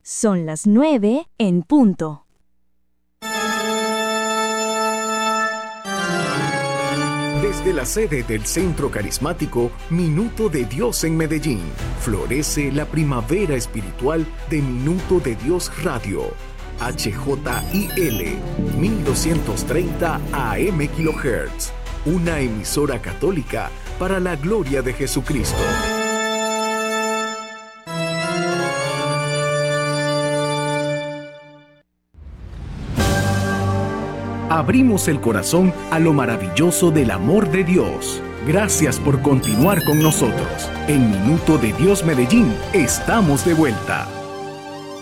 Son las 9 en punto. Desde la sede del Centro Carismático Minuto de Dios en Medellín, florece la primavera espiritual de Minuto de Dios Radio. HJIL 1230 AM kHz, una emisora católica para la gloria de Jesucristo. Abrimos el corazón a lo maravilloso del amor de Dios. Gracias por continuar con nosotros. En Minuto de Dios Medellín estamos de vuelta.